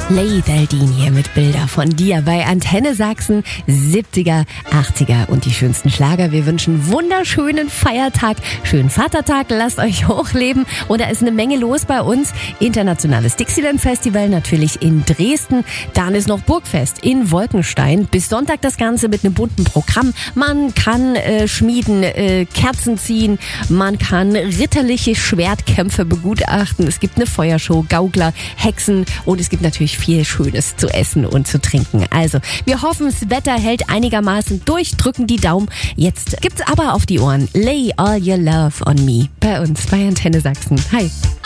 Lay Daldin hier mit Bilder von dir bei Antenne Sachsen, 70er, 80er und die schönsten Schlager. Wir wünschen wunderschönen Feiertag, schönen Vatertag, lasst euch hochleben. Und da ist eine Menge los bei uns. Internationales Dixieland Festival natürlich in Dresden. Dann ist noch Burgfest in Wolkenstein. Bis Sonntag das Ganze mit einem bunten Programm. Man kann schmieden, Kerzen ziehen, man kann ritterliche Schwertkämpfe begutachten. Es gibt eine Feuershow, Gaukler, Hexen und es gibt natürlich viel Schönes zu essen und zu trinken. Also, wir hoffen, das Wetter hält einigermaßen durch, drücken die Daumen. Jetzt gibt's aber auf die Ohren Lay All Your Love on Me bei uns bei Antenne Sachsen. Hi.